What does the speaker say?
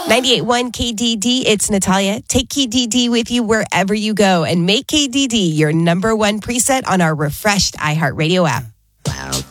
98.1 KDD, it's Natalia. Take KDD with you wherever you go and make KDD your number one preset on our refreshed iHeartRadio app.